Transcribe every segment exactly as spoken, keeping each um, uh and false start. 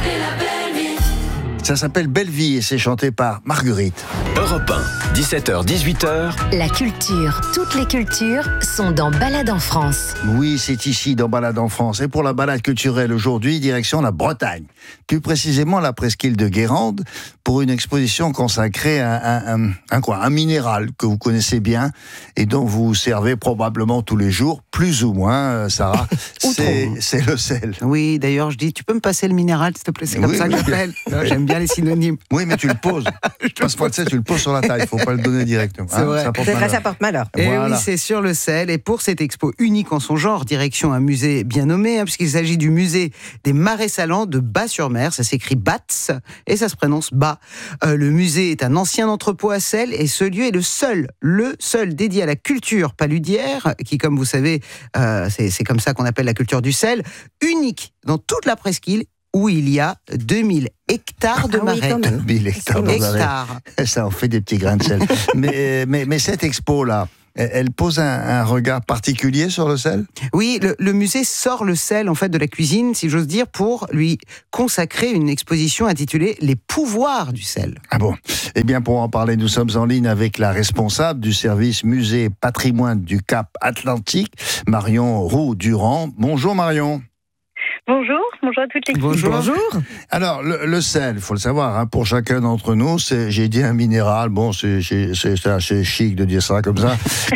Ça s'appelle Belle Vie et c'est chanté par Marguerite. Europe un, dix-sept heures dix-huit heures. La culture, toutes les cultures sont dans Balade en France. Oui, c'est ici dans Balade en France. Et pour la balade culturelle aujourd'hui, direction la Bretagne. Plus précisément la presqu'île de Guérande pour une exposition consacrée à un, un, un, quoi, un minéral que vous connaissez bien et dont vous servez probablement tous les jours, plus ou moins, Sarah. c'est, c'est le sel. Oui, d'ailleurs, je dis, tu peux me passer le minéral, s'il te plaît, c'est comme oui, ça que oui. j'appelle. Non, j'aime bien les synonymes. Oui, mais tu le poses. Passe-moi le sel, tu le poses sur la taille. Il ne faut pas le donner directement. C'est vrai. Ça porte C'est vrai, malheur. ça porte malheur. Et Voilà. oui, c'est sur le sel. Et pour cette expo unique en son genre, direction un musée bien nommé, hein, puisqu'il s'agit du musée des Marais Salants de Bas-sur-Mer. Ça s'écrit Batz et ça se prononce Bas. Euh, le musée est un ancien entrepôt à sel et ce lieu est le seul, le seul dédié à la culture paludière, qui, comme vous savez, euh, c'est, c'est comme ça qu'on appelle la culture du sel, unique dans toute la presqu'île, où il y a deux mille hectares de Ah oui, marais. quand même. mille hectares de marais. Hectares. Ça en fait des petits grains de sel. mais, mais, mais cette expo-là, elle elle pose un, un regard particulier sur le sel ? Oui, le, le musée sort le sel en fait de la cuisine, si j'ose dire, pour lui consacrer une exposition intitulée Les pouvoirs du sel. Ah bon ? Eh bien, pour en parler, nous sommes en ligne avec la responsable du service musée patrimoine du Cap Atlantique, Marion Roux-Durand. Bonjour Marion. Bonjour, bonjour à toute l'équipe. Bonjour. Bonjour. Alors, le, le sel, il faut le savoir, hein, pour chacun d'entre nous, c'est, j'ai dit un minéral, bon, c'est, c'est, c'est, c'est assez chic de dire ça comme ça,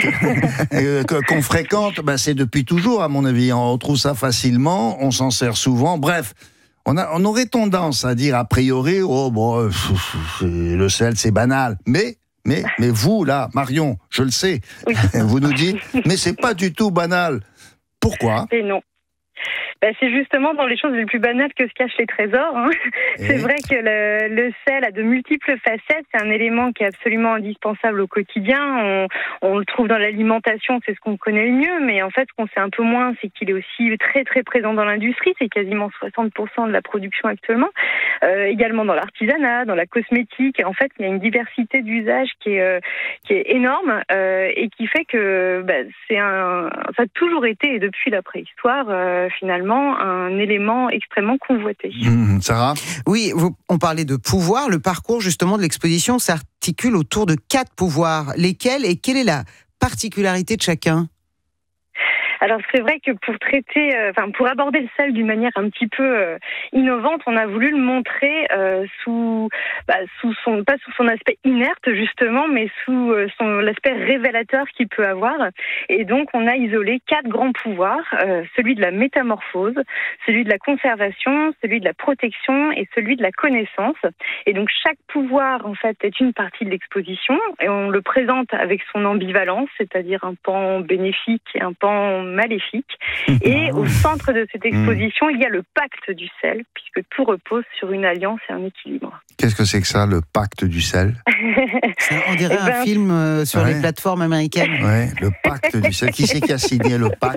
euh, que- qu'on fréquente, ben, c'est depuis toujours, à mon avis. On trouve ça facilement, on s'en sert souvent, bref. On, a, on aurait tendance à dire a priori, oh, bon, euh, c'est- le sel, c'est banal. Mais, mais, mais vous, là, Marion, je le sais, Oui. vous nous dites, mais c'est pas du tout banal. Pourquoi ? Et non. Ben, c'est justement dans les choses les plus banales que se cachent les trésors. Hein. C'est Et- vrai que le, le sel a de multiples facettes. C'est un élément qui est absolument indispensable au quotidien. On, on le trouve dans l'alimentation, c'est ce qu'on connaît le mieux. Mais en fait, ce qu'on sait un peu moins, c'est qu'il est aussi très très présent dans l'industrie. C'est quasiment soixante pour cent de la production actuellement. Euh, également dans l'artisanat, dans la cosmétique. Et en fait, il y a une diversité d'usages qui est, euh, qui est énorme euh, et qui fait que ben, c'est un, ça a toujours été, et depuis la préhistoire, euh, finalement, un élément extrêmement convoité. Hum, Sarah ? Oui, vous, on parlait de pouvoir. Le parcours justement de l'exposition s'articule autour de quatre pouvoirs. Lesquels et quelle est la particularité de chacun ? Alors c'est vrai que pour traiter, euh, enfin pour aborder le sel d'une manière un petit peu euh, innovante, on a voulu le montrer euh, sous, bah, sous son, pas sous son aspect inerte justement, mais sous euh, son l'aspect révélateur qu'il peut avoir. Et donc on a isolé quatre grands pouvoirs euh, celui de la métamorphose, celui de la conservation, celui de la protection et celui de la connaissance. Et donc chaque pouvoir en fait est une partie de l'exposition et on le présente avec son ambivalence, c'est-à-dire un pan bénéfique et un pan maléfique. Et au centre de cette exposition, il y a le pacte du sel, puisque tout repose sur une alliance et un équilibre. Qu'est-ce que c'est que ça, le pacte du sel ? Ça, on dirait Eh ben, un film euh, sur ouais. les plateformes américaines. Ouais, le pacte du sel. Qui c'est qui a signé le pacte ?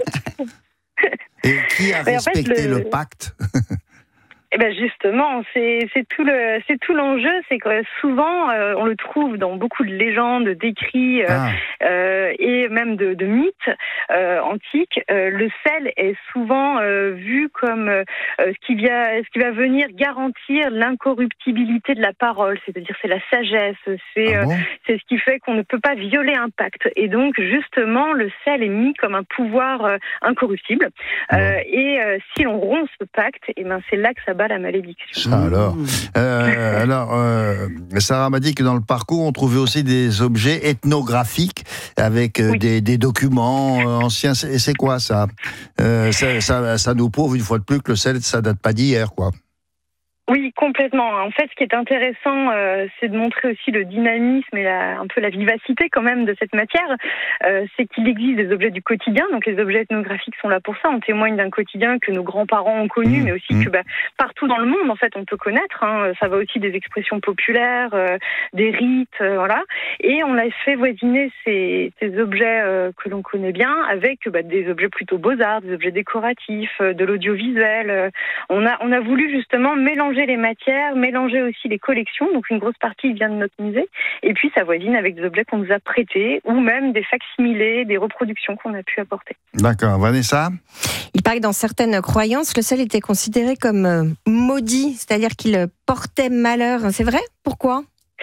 Et qui a Mais en fait, respecté le- le pacte ? Eh ben justement, c'est c'est tout le c'est tout l'enjeu, c'est que souvent euh, on le trouve dans beaucoup de légendes, d'écrits euh, Ah, euh, et même de, de mythes euh, antiques. Euh, le sel est souvent euh, vu comme euh, ce qui vient ce qui va venir garantir l'incorruptibilité de la parole, c'est-à-dire c'est la sagesse, c'est ah euh, bon ? c'est ce qui fait qu'on ne peut pas violer un pacte. Et donc, justement, le sel est mis comme un pouvoir euh, incorruptible. Euh, et euh, si l'on rompt ce pacte, eh ben, c'est là que ça bat la malédiction. Ça alors. Mmh. Euh, alors, euh, Sarah m'a dit que dans le parcours, on trouvait aussi des objets ethnographiques avec euh, Oui. des, des documents euh, anciens. C'est, c'est quoi ça? Euh, ça, ça Ça nous prouve une fois de plus que le sel, ça date pas d'hier, quoi. Oui, complètement. En fait, ce qui est intéressant, euh, c'est de montrer aussi le dynamisme et la, un peu la vivacité quand même de cette matière. Euh, c'est qu'il existe des objets du quotidien, donc les objets ethnographiques sont là pour ça. On témoigne d'un quotidien que nos grands-parents ont connu, Mmh, mais aussi mmh. que bah, partout dans le monde, en fait, on peut connaître. Hein. Ça va aussi des expressions populaires, euh, des rites, euh, voilà. Et on a fait voisiner ces, ces objets euh, que l'on connaît bien avec bah, des objets plutôt beaux-arts, des objets décoratifs, euh, de l'audiovisuel. Euh, on a, on a voulu justement mélanger mélanger les matières, mélanger aussi les collections. Donc une grosse partie vient de notre musée. Et puis ça voisine avec des objets qu'on nous a prêtés ou même des facsimilés, des reproductions qu'on a pu apporter. D'accord. Vanessa ? Il paraît que dans certaines croyances, le sel était considéré comme euh, maudit, c'est-à-dire qu'il portait malheur. C'est vrai ? Pourquoi ?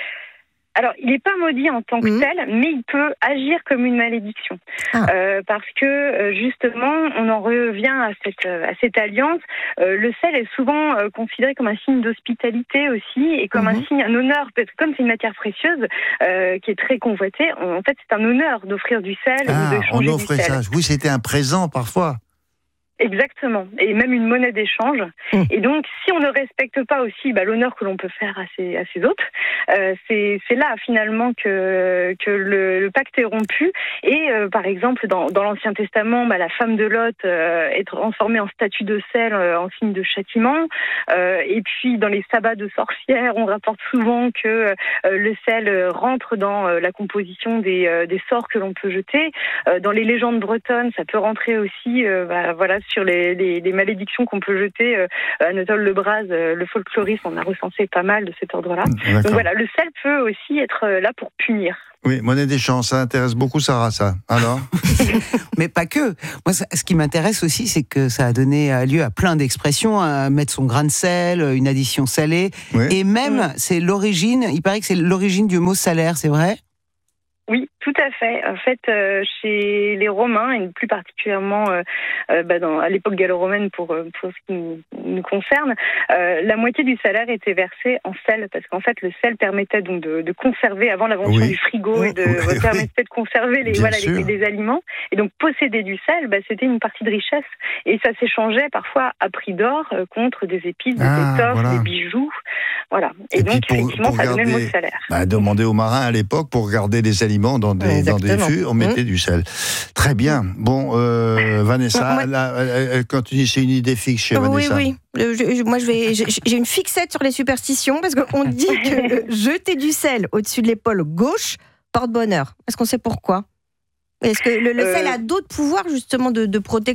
Alors, il n'est pas maudit en tant que mmh. tel, mais il peut agir comme une malédiction. Ah. Euh, parce que, justement, on en revient à cette, à cette alliance. Euh, le sel est souvent euh, considéré comme un signe d'hospitalité aussi, et comme mmh. un signe, un honneur, parce que comme c'est une matière précieuse, euh, qui est très convoitée, en fait, c'est un honneur d'offrir du sel ah, ou de changer on offrait du sel. Ça. Oui, c'était un présent parfois. Exactement, et même une monnaie d'échange. Mmh. Et donc, si on ne respecte pas aussi bah, l'honneur que l'on peut faire à ses, à ses hôtes, euh, c'est, c'est là finalement que, que le, le pacte est rompu. Et euh, par exemple, dans, dans l'Ancien Testament, bah, la femme de Lot euh, est transformée en statue de sel euh, en signe de châtiment. Euh, et puis, dans les sabbats de sorcières, on rapporte souvent que euh, le sel rentre dans euh, la composition des, euh, des sorts que l'on peut jeter. Euh, dans les légendes bretonnes, ça peut rentrer aussi, euh, bah, voilà, sur les, les, les malédictions qu'on peut jeter. Euh, Anatole Lebras, euh, le folkloriste, on a recensé pas mal de cet ordre-là. D'accord. Donc voilà, le sel peut aussi être là pour punir. Oui, monnaie d'échange, ça intéresse beaucoup Sarah, ça. Alors ? Mais pas que. Moi, ça, ce qui m'intéresse aussi, c'est que ça a donné lieu à plein d'expressions, à mettre son grain de sel, une addition salée. Oui. Et même, oui. c'est l'origine, il paraît que c'est l'origine du mot salaire, c'est vrai ? Oui, tout à fait. En fait, euh, chez les Romains, et plus particulièrement euh, euh, bah dans, à l'époque gallo-romaine pour, pour ce qui nous, nous concerne, euh, la moitié du salaire était versée en sel, parce qu'en fait, le sel permettait donc de, de conserver, avant l'invention oui. du frigo, et de, oui, permettait oui. de conserver les, voilà, les, les aliments. Et donc, posséder du sel, bah, c'était une partie de richesse. Et ça s'échangeait parfois à prix d'or euh, contre des épices, des ah, étoffes, voilà. des bijoux. Voilà. Et, et donc, pour, effectivement, pour ça garder, donnait le mot de salaire. Bah, demander aux marins à l'époque, pour garder des aliments dans des, dans des fûts, on mettait mmh. du sel. Très bien. Bon, euh, Vanessa, moi, là, elle continue, c'est une idée fixe chez oui, Vanessa. Oui, oui. Je, moi, je vais, j'ai une fixette sur les superstitions, parce qu'on dit que jeter du sel au-dessus de l'épaule gauche porte bonheur. Est-ce qu'on sait pourquoi ? Est-ce que le, le euh... sel a d'autres pouvoirs, justement, de, de protection ?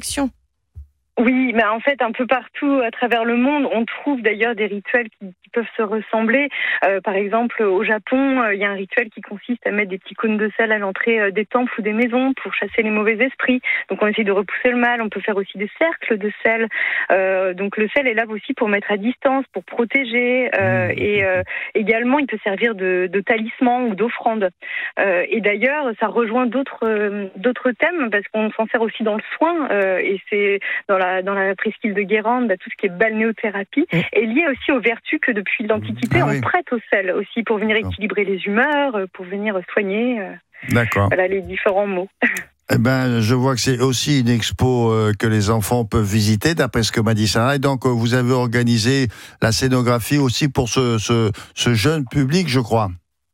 Oui, mais en fait, un peu partout à travers le monde, on trouve d'ailleurs des rituels qui, qui peuvent se ressembler. Euh, par exemple, au Japon, il euh, y a un rituel qui consiste à mettre des petits cônes de sel à l'entrée euh, des temples ou des maisons pour chasser les mauvais esprits. Donc, on essaie de repousser le mal. On peut faire aussi des cercles de sel. Euh, donc, le sel est là aussi pour mettre à distance, pour protéger. Euh, et euh, également, il peut servir de, de talisman ou d'offrande. Euh, et d'ailleurs, ça rejoint d'autres, euh, d'autres thèmes parce qu'on s'en sert aussi dans le soin. Euh, et c'est dans la dans la presqu'île de Guérande, bah, tout ce qui est balnéothérapie, mmh. est lié aussi aux vertus que depuis l'Antiquité, ah, on oui. prête au sel aussi pour venir équilibrer les humeurs, pour venir soigner euh, D'accord. Voilà, les différents mots. Eh ben, je vois que c'est aussi une expo euh, que les enfants peuvent visiter, d'après ce que m'a dit Sarah. Et donc, euh, vous avez organisé la scénographie aussi pour ce, ce, ce jeune public, je crois.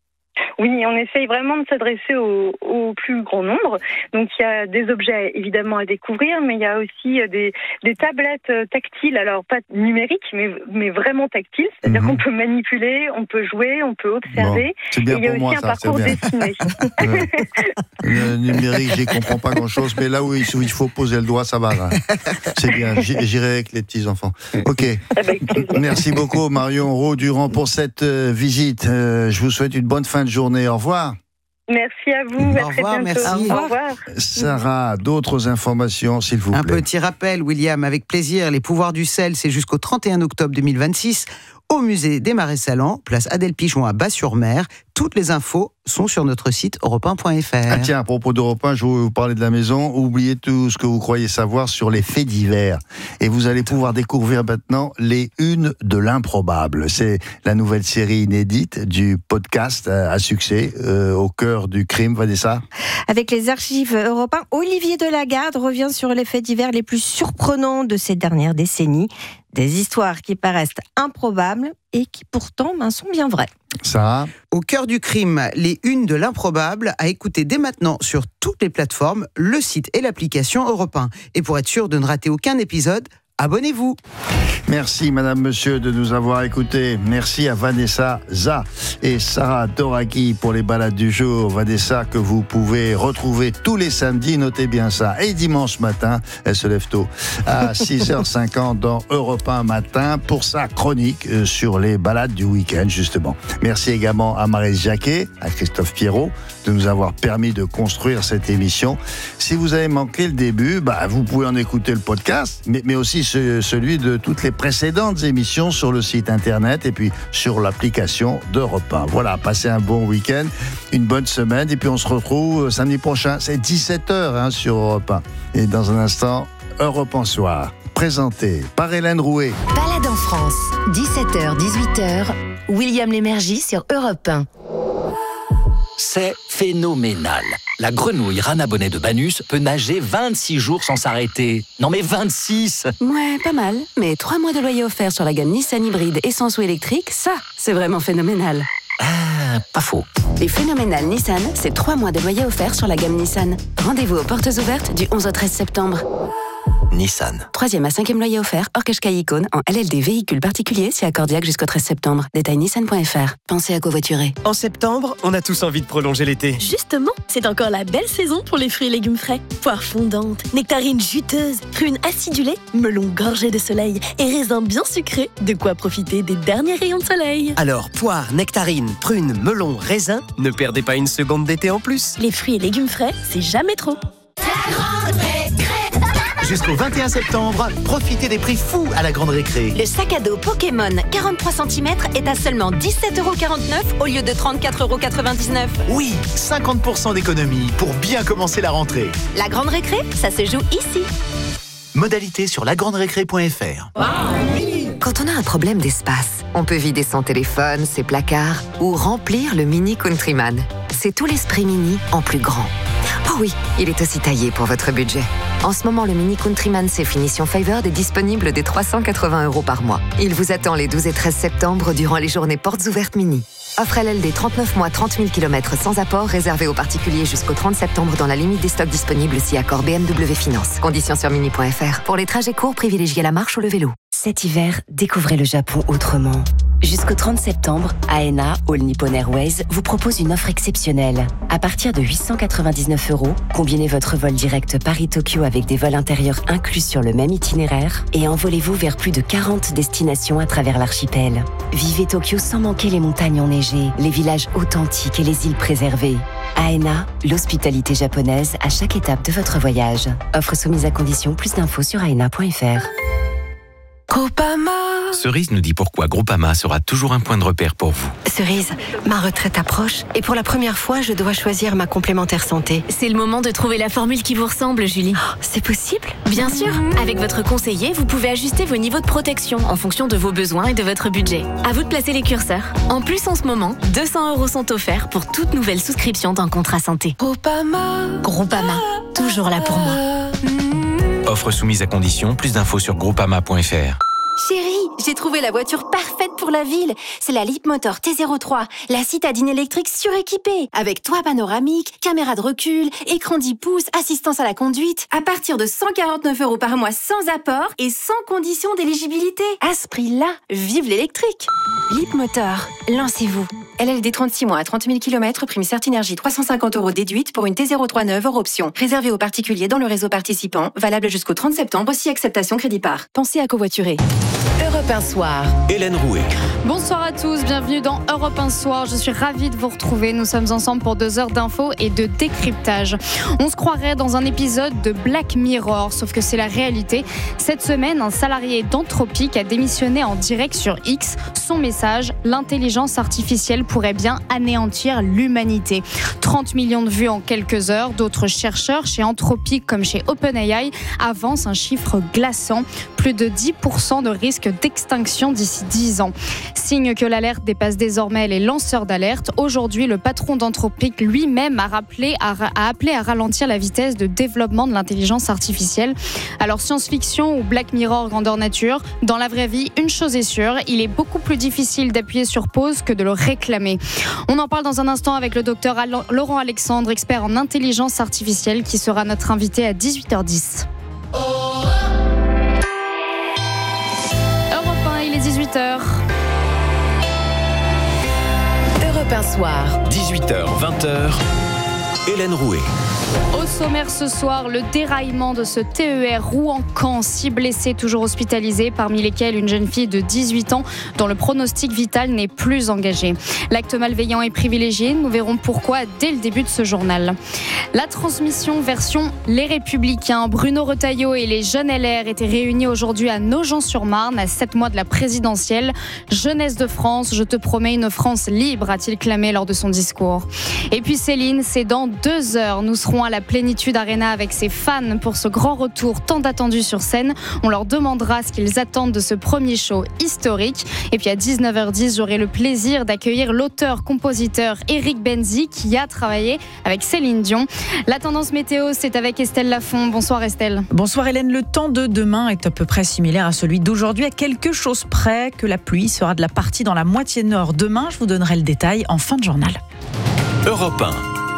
Oui, on essaye vraiment de s'adresser au, au plus grand nombre. Donc, il y a des objets évidemment à découvrir, mais il y a aussi des, des tablettes tactiles, alors pas numériques, mais, mais vraiment tactiles. C'est-à-dire mmh. qu'on peut manipuler, on peut jouer, on peut observer. Bon, c'est bien et il y a pour aussi moi, un ça, parcours dessiné. Le numérique, j'y comprends pas grand-chose, mais là où il faut poser le doigt, ça va. Là. C'est bien, j'irai avec les petits-enfants. Ok. Merci beaucoup, Marion Roux-Durand, pour cette visite. Je vous souhaite une bonne fin de journée. Au revoir. Merci à vous. Au revoir, merci. Au revoir. Sarah, d'autres informations, s'il vous plaît. Un petit rappel, William, avec plaisir. Les pouvoirs du sel, c'est jusqu'au trente et un octobre deux mille vingt-six au musée des Marais Salants, place Adèle Pichon à Bas-sur-Mer. Toutes les infos sont sur notre site europe un point f r. Ah tiens, à propos d'Europe un, je vais vous parler de la maison. Oubliez tout ce que vous croyez savoir sur les faits divers. Et vous allez pouvoir découvrir maintenant les unes de l'improbable. C'est la nouvelle série inédite du podcast à succès, euh, au cœur du crime, Vanessa. Avec les archives Europe un, Olivier Delagarde revient sur les faits divers les plus surprenants de ces dernières décennies. Des histoires qui paraissent improbables et qui pourtant ben, sont bien vraies. Sarah ? Au cœur du crime, les unes de l'improbable, à écouter dès maintenant sur toutes les plateformes, le site et l'application Europe un. Et pour être sûr de ne rater aucun épisode, abonnez-vous. Merci Madame, Monsieur de nous avoir écoutés. Merci à Vanessa Za et Sarah Doraki pour les balades du jour. Vanessa que vous pouvez retrouver tous les samedis, notez bien ça. Et dimanche matin, elle se lève tôt, à six heures cinquante dans Europe un Matin pour sa chronique sur les balades du week-end justement. Merci également à Maryse Jacquet, à Christophe Pierrot de nous avoir permis de construire cette émission. Si vous avez manqué le début, bah, vous pouvez en écouter le podcast, mais, mais aussi ce, celui de toutes les précédentes émissions sur le site internet et puis sur l'application d'Europe un. Voilà, passez un bon week-end, une bonne semaine et puis on se retrouve samedi prochain. C'est dix-sept heures hein, sur Europe un. Et dans un instant, Europe un Soir, présenté par Hélène Rouet. Balade en France, dix-sept heures dix-huit heures, William Lémergie sur Europe un. C'est phénoménal. La grenouille Rana Bonnet de Banus peut nager vingt-six jours sans s'arrêter. Non mais vingt-six! Ouais, pas mal. Mais trois mois de loyer offert sur la gamme Nissan hybride essence ou électrique, ça, c'est vraiment phénoménal. Ah, pas faux. Les phénoménales Nissan, c'est trois mois de loyer offert sur la gamme Nissan. Rendez-vous aux portes ouvertes du onze au treize septembre. Nissan. Troisième à cinquième loyer offert, hors Qashqai Icône, en L L D véhicule particulier, si accordiaque jusqu'au treize septembre. Détail nissan point f r. Pensez à covoiturer. En septembre, on a tous envie de prolonger l'été. Justement, c'est encore la belle saison pour les fruits et légumes frais. Poires fondantes, nectarines juteuses, prunes acidulées, melons gorgés de soleil et raisins bien sucrés. De quoi profiter des derniers rayons de soleil. Alors, poires, nectarines, prunes, melons, raisins, ne perdez pas une seconde d'été en plus. Les fruits et légumes frais, c'est jamais trop. Jusqu'au vingt et un septembre, profitez des prix fous à la Grande Récré. Le sac à dos Pokémon quarante-trois centimètres est à seulement dix-sept euros quarante-neuf au lieu de trente-quatre euros quatre-vingt-dix-neuf. Oui, cinquante pour cent d'économie pour bien commencer la rentrée. La Grande Récré, ça se joue ici. Modalité sur la grande récré point f r. Quand on a un problème d'espace, on peut vider son téléphone, ses placards ou remplir le Mini Countryman. C'est tout l'esprit Mini en plus grand. Oh oui, il est aussi taillé pour votre budget. En ce moment, le Mini Countryman C finition Favored est disponible dès trois cent quatre-vingts euros par mois. Il vous attend les douze et treize septembre durant les journées portes ouvertes Mini. Offre L L D trente-neuf mois, trente mille kilomètres sans apport, réservé aux particuliers jusqu'au trente septembre dans la limite des stocks disponibles si accord B M W Finance. Conditions sur mini point f r. Pour les trajets courts, privilégiez la marche ou le vélo. Cet hiver, découvrez le Japon autrement. Jusqu'au trente septembre, A N A, All Nippon Airways, vous propose une offre exceptionnelle. À partir de huit cent quatre-vingt-dix-neuf euros, combinez votre vol direct Paris-Tokyo avec des vols intérieurs inclus sur le même itinéraire et envolez-vous vers plus de quarante destinations à travers l'archipel. Vivez Tokyo sans manquer les montagnes enneigées, les villages authentiques et les îles préservées. A N A, l'hospitalité japonaise à chaque étape de votre voyage. Offre soumise à condition, plus d'infos sur a n a point f r. Groupama. Cerise nous dit pourquoi Groupama sera toujours un point de repère pour vous. Cerise, ma retraite approche et pour la première fois, je dois choisir ma complémentaire santé. C'est le moment de trouver la formule qui vous ressemble, Julie. Oh, c'est possible ? Bien sûr. Avec votre conseiller, vous pouvez ajuster vos niveaux de protection en fonction de vos besoins et de votre budget. À vous de placer les curseurs. En plus, en ce moment, deux cents euros sont offerts pour toute nouvelle souscription d'un contrat santé. Groupama. Groupama, toujours là pour moi. Offre soumise à condition, plus d'infos sur groupama point f r. Chérie, j'ai trouvé la voiture parfaite pour la ville. C'est la Leapmotor T zéro trois, la citadine électrique suréquipée, avec toit panoramique, caméra de recul, écran dix pouces, assistance à la conduite, à partir de cent quarante-neuf euros par mois sans apport et sans condition d'éligibilité. À ce prix-là, vive l'électrique. Leapmotor, lancez-vous. L L D trente-six mois à trente mille kilomètres, prime Certinergie trois cent cinquante euros déduite pour une T zéro trois neuve hors option. Réservé aux particuliers dans le réseau participant, valable jusqu'au trente septembre, si acceptation crédit par. Pensez à covoiturer. Europe un Soir. Hélène Rouet. Bonsoir à tous, bienvenue dans Europe un Soir. Je suis ravie de vous retrouver. Nous sommes ensemble pour deux heures d'infos et de décryptage. On se croirait dans un épisode de Black Mirror, sauf que c'est la réalité. Cette semaine, un salarié d'Anthropic a démissionné en direct sur X. Son message, l'intelligence artificielle pourrait bien anéantir l'humanité. trente millions de vues en quelques heures. D'autres chercheurs chez Anthropic comme chez OpenAI avancent un chiffre glaçant. Plus de dix pour cent de risque d'extinction d'ici dix ans. Signe que l'alerte dépasse désormais les lanceurs d'alerte. Aujourd'hui, le patron d'Anthropic lui-même a, rappelé, a, a appelé à ralentir la vitesse de développement de l'intelligence artificielle. Alors, science-fiction ou Black Mirror grandeur nature, dans la vraie vie, une chose est sûre, il est beaucoup plus difficile d'appuyer sur pause que de le réclamer. On en parle dans un instant avec le docteur Laurent Alexandre, expert en intelligence artificielle, qui sera notre invité à dix-huit heures dix. Europe un Soir. dix-huit heures vingt, Hélène Rouet. Au sommaire ce soir, le déraillement de ce T E R Rouen-Caen. Six blessés toujours hospitalisés, parmi lesquels une jeune fille de dix-huit ans dont le pronostic vital n'est plus engagé. L'acte malveillant est privilégié, nous verrons pourquoi dès le début de ce journal. La transmission version Les Républicains. Bruno Retailleau et les jeunes L R étaient réunis aujourd'hui à Nogent-sur-Marne, à sept mois de la présidentielle. Jeunesse de France, je te promets une France libre, a-t-il clamé lors de son discours. Et puis Céline, c'est dans deux heures. Nous serons à la Plénitude Arena avec ses fans pour ce grand retour tant attendu sur scène. On leur demandera ce qu'ils attendent de ce premier show historique. Et puis à dix-neuf heures dix, j'aurai le plaisir d'accueillir l'auteur-compositeur Éric Benzi qui a travaillé avec Céline Dion. La tendance météo, c'est avec Estelle Lafont. Bonsoir Estelle. Bonsoir Hélène. Le temps de demain est à peu près similaire à celui d'aujourd'hui, à quelque chose près que la pluie sera de la partie dans la moitié nord. Demain, je vous donnerai le détail en fin de journal. Europe un.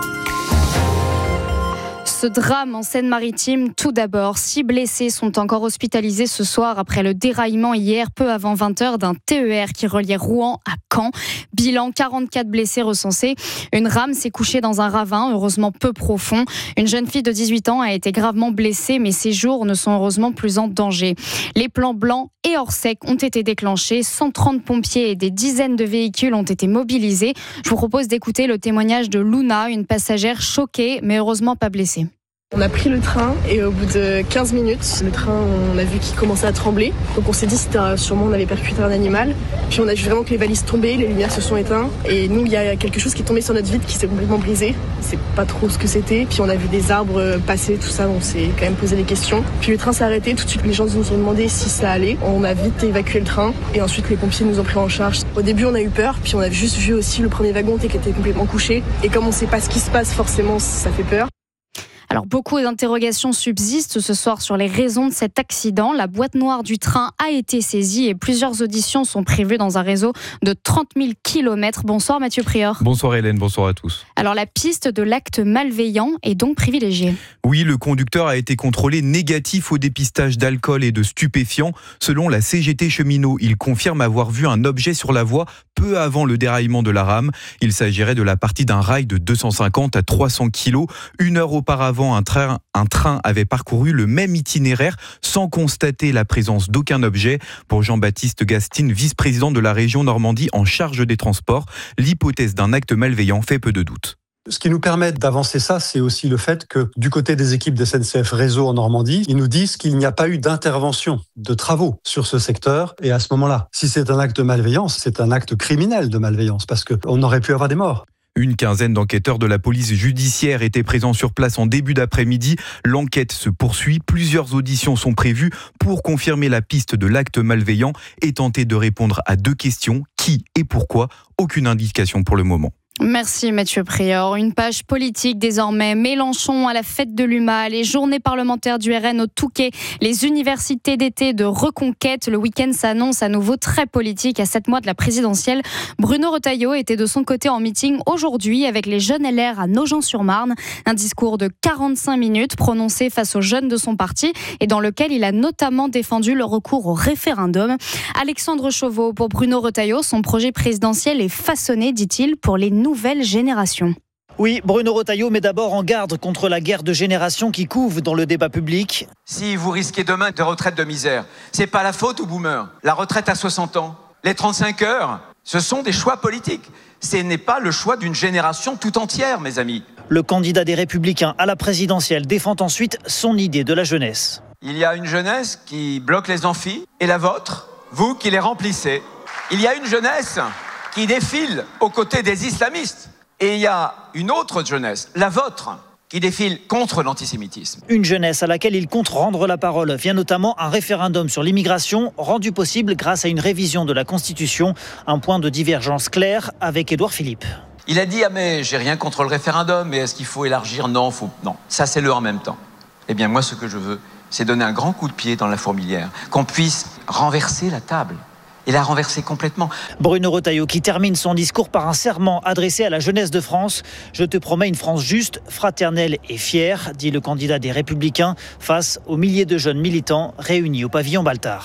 Ce drame en Seine-Maritime, tout d'abord, six blessés sont encore hospitalisés ce soir après le déraillement hier, peu avant vingt heures, d'un T E R qui reliait Rouen à Caen. Bilan, quarante-quatre blessés recensés. Une rame s'est couchée dans un ravin, heureusement peu profond. Une jeune fille de dix-huit ans a été gravement blessée, mais ses jours ne sont heureusement plus en danger. Les plans blancs et hors sec ont été déclenchés. cent trente pompiers et des dizaines de véhicules ont été mobilisés. Je vous propose d'écouter le témoignage de Luna, une passagère choquée, mais heureusement pas blessée. On a pris le train et au bout de quinze minutes, le train, on a vu qu'il commençait à trembler. Donc on s'est dit que sûrement on avait percuté un animal. Puis on a vu vraiment que les valises tombaient, les lumières se sont éteintes. Et nous, il y a quelque chose qui est tombé sur notre vitre qui s'est complètement brisé. C'est pas trop ce que c'était. Puis on a vu des arbres passer, tout ça, on s'est quand même posé des questions. Puis le train s'est arrêté, tout de suite les gens nous ont demandé si ça allait. On a vite évacué le train et ensuite les pompiers nous ont pris en charge. Au début on a eu peur, puis on a juste vu aussi le premier wagon qui était complètement couché. Et comme on sait pas ce qui se passe, forcément ça fait peur. Alors beaucoup d'interrogations subsistent ce soir sur les raisons de cet accident. La boîte noire du train a été saisie et plusieurs auditions sont prévues dans un réseau de trente mille kilomètres. Bonsoir Mathieu Prior. Bonsoir Hélène, bonsoir à tous. Alors la piste de l'acte malveillant est donc privilégiée. Oui, le conducteur a été contrôlé négatif au dépistage d'alcool et de stupéfiants. Selon la C G T Cheminot, il confirme avoir vu un objet sur la voie peu avant le déraillement de la rame. Il s'agirait de la partie d'un rail de deux cent cinquante à trois cents kilos. Une heure auparavant, un train, un train avait parcouru le même itinéraire sans constater la présence d'aucun objet. Pour Jean-Baptiste Gastine, vice-président de la région Normandie en charge des transports, l'hypothèse d'un acte malveillant fait peu de doute. Ce qui nous permet d'avancer ça, c'est aussi le fait que du côté des équipes d'S N C F Réseau en Normandie, ils nous disent qu'il n'y a pas eu d'intervention, de travaux sur ce secteur. Et à ce moment-là, si c'est un acte de malveillance, c'est un acte criminel de malveillance parce qu'on aurait pu avoir des morts. Une quinzaine d'enquêteurs de la police judiciaire étaient présents sur place en début d'après-midi. L'enquête se poursuit. Plusieurs auditions sont prévues pour confirmer la piste de l'acte malveillant et tenter de répondre à deux questions. Qui et pourquoi ? Aucune indication pour le moment. Merci Mathieu Prior. Une page politique désormais. Mélenchon à la fête de l'U M A, les journées parlementaires du R N au Touquet, les universités d'été de Reconquête. Le week-end s'annonce à nouveau très politique à sept mois de la présidentielle. Bruno Retailleau était de son côté en meeting aujourd'hui avec les jeunes L R à Nogent-sur-Marne. Un discours de quarante-cinq minutes prononcé face aux jeunes de son parti et dans lequel il a notamment défendu le recours au référendum. Alexandre Chauveau, pour Bruno Retailleau, son projet présidentiel est façonné, dit-il, pour les nouvelle génération. Oui, Bruno Retailleau met d'abord en garde contre la guerre de génération qui couve dans le débat public. Si vous risquez demain de retraite de misère, c'est pas la faute aux boomers. La retraite à soixante ans, les trente-cinq heures, ce sont des choix politiques. Ce n'est pas le choix d'une génération tout entière, mes amis. Le candidat des Républicains à la présidentielle défend ensuite son idée de la jeunesse. Il y a une jeunesse qui bloque les amphis et la vôtre, vous qui les remplissez. Il y a une jeunesse qui défile aux côtés des islamistes. Et il y a une autre jeunesse, la vôtre, qui défile contre l'antisémitisme. Une jeunesse à laquelle il compte rendre la parole via notamment un référendum sur l'immigration, rendu possible grâce à une révision de la Constitution, un point de divergence clair avec Édouard Philippe. Il a dit « Ah mais j'ai rien contre le référendum, mais est-ce qu'il faut élargir » Non, faut... non, ça c'est le en même temps. Eh bien moi ce que je veux, c'est donner un grand coup de pied dans la fourmilière, qu'on puisse renverser la table. Et la renverser complètement. Bruno Retailleau qui termine son discours par un serment adressé à la jeunesse de France. « Je te promets une France juste, fraternelle et fière », dit le candidat des Républicains face aux milliers de jeunes militants réunis au pavillon Baltard.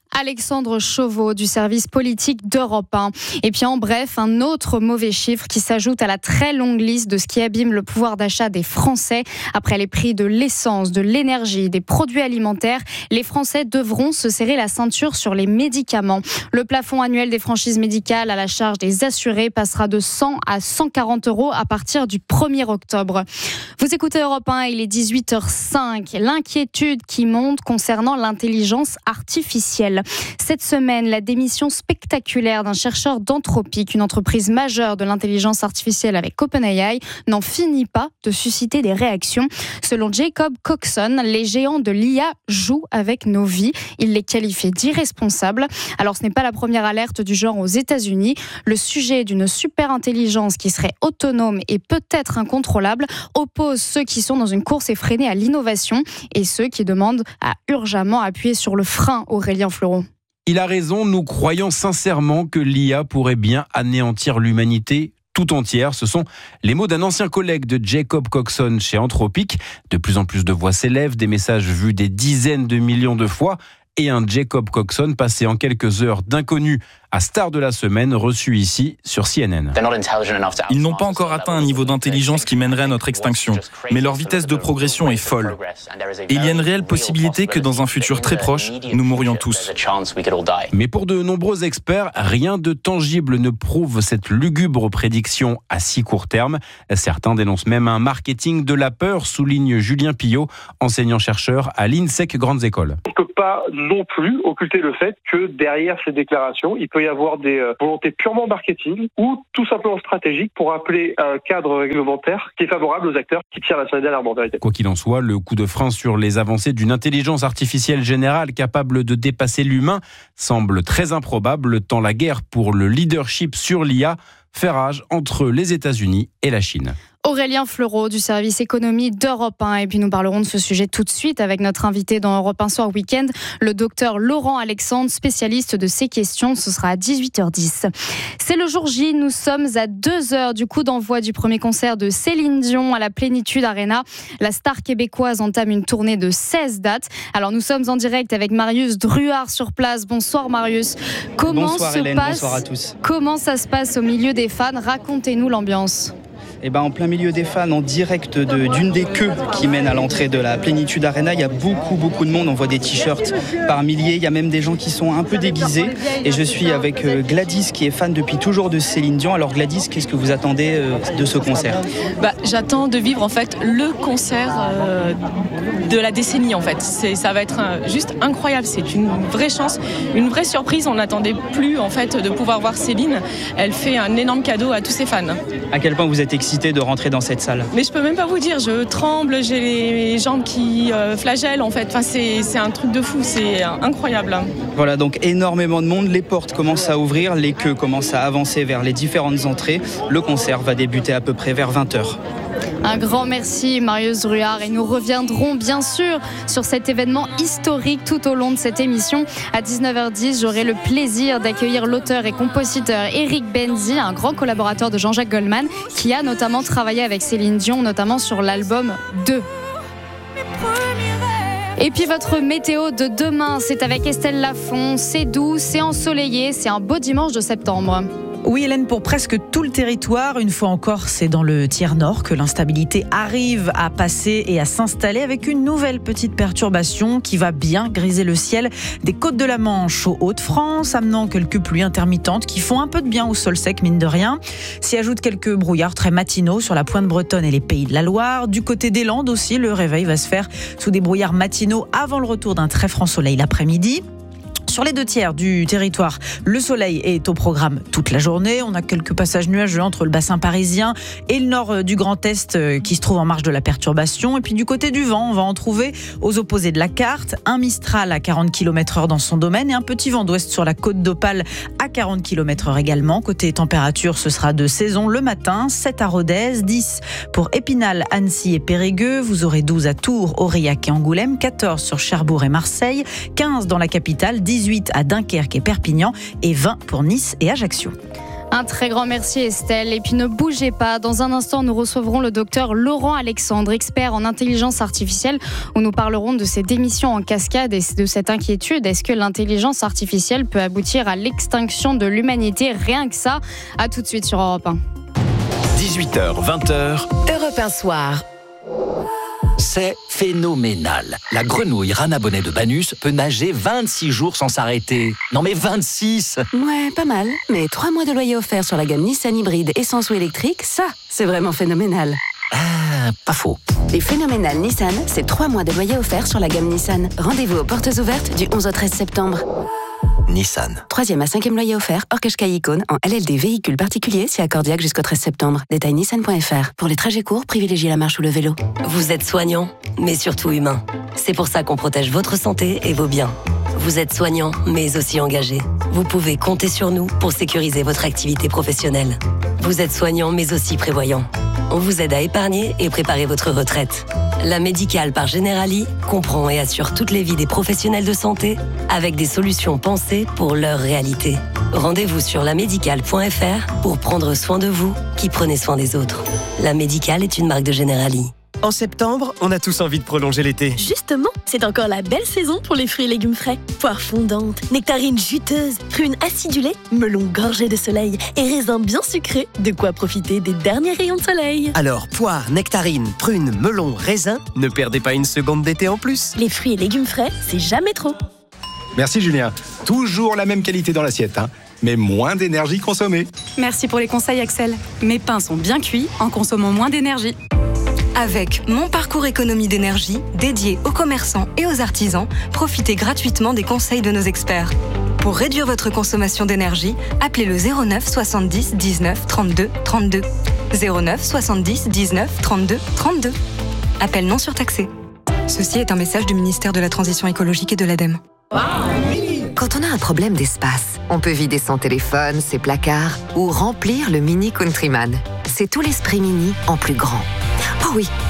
Alexandre Chauveau du service politique d'Europe un. Et puis en bref, un autre mauvais chiffre qui s'ajoute à la très longue liste de ce qui abîme le pouvoir d'achat des Français. Après les prix de l'essence, de l'énergie, des produits alimentaires, les Français devront se serrer la ceinture sur les médicaments. Le plafond annuel des franchises médicales à la charge des assurés passera de cent à cent quarante euros à partir du premier octobre. Vous écoutez Europe un, il est dix-huit heures cinq. L'inquiétude qui monte concernant l'intelligence artificielle. Cette semaine, la démission spectaculaire d'un chercheur d'Anthropic, une entreprise majeure de l'intelligence artificielle avec OpenAI, n'en finit pas de susciter des réactions. Selon Jacob Coxon, les géants de l'I A jouent avec nos vies. Il les qualifie d'irresponsables. Alors ce n'est pas la première alerte du genre aux États-Unis. Le sujet d'une super intelligence qui serait autonome et peut-être incontrôlable oppose ceux qui sont dans une course effrénée à l'innovation et ceux qui demandent à urgemment appuyer sur le frein. Aurélien Fleuron. Il a raison, nous croyons sincèrement que l'I A pourrait bien anéantir l'humanité tout entière. Ce sont les mots d'un ancien collègue de Jacob Coxon chez Anthropic. De plus en plus de voix s'élèvent, des messages vus des dizaines de millions de fois et un Jacob Coxon passé en quelques heures d'inconnu à star de la semaine, reçu ici sur C N N. Ils n'ont pas encore atteint un niveau d'intelligence qui mènerait à notre extinction, mais leur vitesse de progression est folle. Et il y a une réelle possibilité que dans un futur très proche, nous mourions tous. Mais pour de nombreux experts, rien de tangible ne prouve cette lugubre prédiction à si court terme. Certains dénoncent même un marketing de la peur, souligne Julien Pillot, enseignant-chercheur à l'INSEC Grandes Écoles. On ne peut pas non plus occulter le fait que derrière ces déclarations, il peut y avoir des volontés purement marketing ou tout simplement stratégiques pour appeler un cadre réglementaire qui est favorable aux acteurs qui tirent la sonnette d'alarme en vérité. Quoi qu'il en soit, le coup de frein sur les avancées d'une intelligence artificielle générale capable de dépasser l'humain semble très improbable tant la guerre pour le leadership sur l'I A fait rage entre les États-Unis et la Chine. Aurélien Fleureau du service économie d'Europe un. Et puis nous parlerons de ce sujet tout de suite avec notre invité dans Europe un Soir Week-end, le docteur Laurent Alexandre, spécialiste de ces questions. Ce sera à dix-huit heures dix. C'est le jour J, nous sommes à deux heures du coup d'envoi du premier concert de Céline Dion à la Plénitude Arena. La star québécoise entame une tournée de seize dates. Alors nous sommes en direct avec Marius Druard sur place. Bonsoir Marius. Comment bonsoir se Hélène, passe, bonsoir à tous. Comment ça se passe au milieu des fans? Racontez-nous l'ambiance. Eh ben, en plein milieu des fans, en direct de, d'une des queues qui mène à l'entrée de la Plénitude Arena, il y a beaucoup, beaucoup de monde. On voit des t-shirts par milliers. Il y a même des gens qui sont un peu déguisés. Et je suis avec Gladys, qui est fan depuis toujours de Céline Dion. Alors Gladys, qu'est-ce que vous attendez de ce concert ? Bah, j'attends de vivre en fait le concert euh, de la décennie en fait. C'est, ça va être un, juste incroyable. C'est une vraie chance, une vraie surprise. On n'attendait plus en fait de pouvoir voir Céline. Elle fait un énorme cadeau à tous ses fans. À quel point vous êtes excité de rentrer dans cette salle? Mais je peux même pas vous dire, je tremble, j'ai les jambes qui euh, flagellent en fait. Enfin, c'est, c'est un truc de fou, c'est incroyable. Voilà, donc énormément de monde, les portes commencent à ouvrir, les queues commencent à avancer vers les différentes entrées. Le concert va débuter à peu près vers vingt heures. Un grand merci Marius Druard et nous reviendrons bien sûr sur cet événement historique tout au long de cette émission. À dix-neuf heures dix, j'aurai le plaisir d'accueillir l'auteur et compositeur Eric Benzi, un grand collaborateur de Jean-Jacques Goldman qui a notamment travaillé avec Céline Dion, notamment sur l'album deux. Et puis votre météo de demain, c'est avec Estelle Lafont, c'est doux, c'est ensoleillé, c'est un beau dimanche de septembre. Oui Hélène, pour presque tout le territoire, une fois encore, c'est dans le tiers nord que l'instabilité arrive à passer et à s'installer avec une nouvelle petite perturbation qui va bien griser le ciel des côtes de la Manche aux Hauts-de-France, amenant quelques pluies intermittentes qui font un peu de bien au sol sec, mine de rien. S'y ajoutent quelques brouillards très matinaux sur la pointe bretonne et les pays de la Loire. Du côté des Landes aussi, le réveil va se faire sous des brouillards matinaux avant le retour d'un très franc soleil l'après-midi. Sur les deux tiers du territoire, le soleil est au programme toute la journée. On a quelques passages nuageux entre le bassin parisien et le nord du Grand Est qui se trouve en marge de la perturbation. Et puis du côté du vent, on va en trouver aux opposés de la carte. Un Mistral à quarante kilomètres heure dans son domaine et un petit vent d'ouest sur la côte d'Opale à quarante kilomètres heure également. Côté température, ce sera de saison le matin, sept à Rodez, dix pour Épinal, Annecy et Périgueux. Vous aurez douze à Tours, Aurillac et Angoulême, quatorze sur Cherbourg et Marseille, quinze dans la capitale, dix-huit à Dunkerque et Perpignan et vingt pour Nice et Ajaccio. Un très grand merci Estelle. Et puis ne bougez pas, dans un instant nous recevrons le docteur Laurent Alexandre, expert en intelligence artificielle, où nous parlerons de ces démissions en cascade et de cette inquiétude. Est-ce que l'intelligence artificielle peut aboutir à l'extinction de l'humanité? Rien que ça. À tout de suite sur Europe un. dix-huit heures, vingt heures. Europe un soir. C'est phénoménal. La grenouille Rana Bonnet de Banus peut nager vingt-six jours sans s'arrêter. Non mais vingt-six! Ouais, pas mal. Mais trois mois de loyer offert sur la gamme Nissan hybride essence ou électrique, ça, c'est vraiment phénoménal. Ah, pas faux. Les phénoménales Nissan, c'est trois mois de loyer offert sur la gamme Nissan. Rendez-vous aux portes ouvertes du onze au treize septembre. Nissan. Troisième à cinquième loyer offert, hors Qashqai Icône, en L L D véhicule particulier, si accordiaque jusqu'au treize septembre. Détail nissan point f r. Pour les trajets courts, privilégiez la marche ou le vélo. Vous êtes soignant, mais surtout humain. C'est pour ça qu'on protège votre santé et vos biens. Vous êtes soignant, mais aussi engagé. Vous pouvez compter sur nous pour sécuriser votre activité professionnelle. Vous êtes soignant, mais aussi prévoyant. On vous aide à épargner et préparer votre retraite. La Médicale par Generali comprend et assure toutes les vies des professionnels de santé avec des solutions pensées pour leur réalité. Rendez-vous sur la médicale point f r pour prendre soin de vous qui prenez soin des autres. La Médicale est une marque de Generali. En septembre, on a tous envie de prolonger l'été. Justement, c'est encore la belle saison pour les fruits et légumes frais. Poires fondantes, nectarines juteuses, prunes acidulées, melons gorgés de soleil et raisins bien sucrés. De quoi profiter des derniers rayons de soleil. Alors, poires, nectarines, prunes, melons, raisins, ne perdez pas une seconde d'été en plus. Les fruits et légumes frais, c'est jamais trop. Merci Julien. Toujours la même qualité dans l'assiette, hein, mais moins d'énergie consommée. Merci pour les conseils Axel. Mes pains sont bien cuits en consommant moins d'énergie. Avec Mon Parcours Économie d'énergie, dédié aux commerçants et aux artisans, profitez gratuitement des conseils de nos experts. Pour réduire votre consommation d'énergie, appelez le zéro neuf soixante-dix dix-neuf trente-deux trente-deux. zéro neuf soixante-dix dix-neuf trente-deux trente-deux. Appel non surtaxé. Ceci est un message du ministère de la Transition écologique et de l'ADEME. Quand on a un problème d'espace, on peut vider son téléphone, ses placards ou remplir le Mini Countryman. C'est tout l'esprit Mini en plus grand. Oh oui,